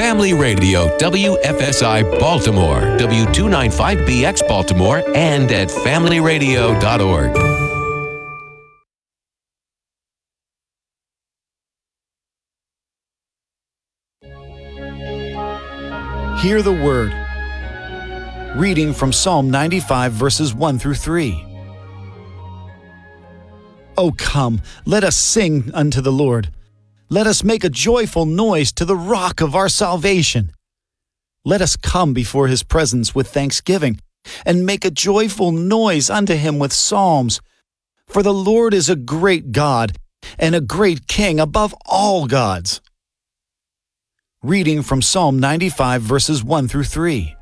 Family Radio, WFSI Baltimore, W295BX Baltimore, and at familyradio.org. Hear the Word. Reading from Psalm 95, verses 1 through 3. O come, let us sing unto the Lord. Let us make a joyful noise to the rock of our salvation. Let us come before his presence with thanksgiving, and make a joyful noise unto him with psalms. For the Lord is a great God, and a great King above all gods. Reading from Psalm 95, verses 1 through 3.